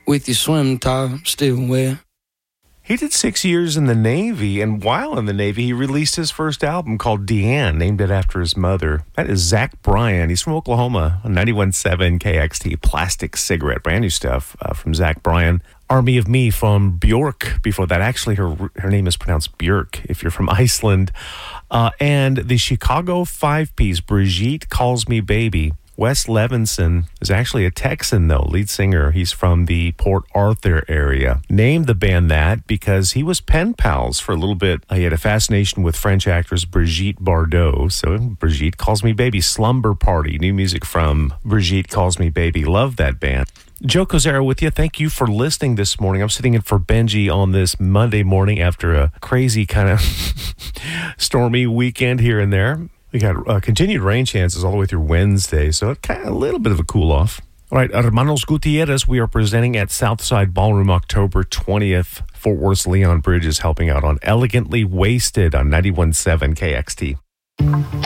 with your swim top still wet. He did 6 years in the Navy, and while in the Navy, he released his first album called Deanne, named it after his mother. That is Zach Bryan. He's from Oklahoma, 91.7 KXT, Plastic Cigarette, brand new stuff from Zach Bryan. Army of Me from Björk. Before that, actually, her name is pronounced Björk if you're from Iceland. And the Chicago Five-Piece, Brigitte Calls Me Baby. Wes Levinson is actually a Texan, though, lead singer. He's from the Port Arthur area. Named the band that because he was pen pals for a little bit. He had a fascination with French actress Brigitte Bardot. So Brigitte Calls Me Baby. Slumber Party, new music from Brigitte Calls Me Baby. Love that band. Joe Kozera with you. Thank you for listening this morning. I'm sitting in for Benji on this Monday morning after a crazy kind of stormy weekend here and there. We got continued rain chances all the way through Wednesday, so kind of a little bit of a cool-off. All right, Hermanos Gutierrez, we are presenting at Southside Ballroom October 20th. Fort Worth's Leon Bridge is helping out on Elegantly Wasted on 91.7 KXT.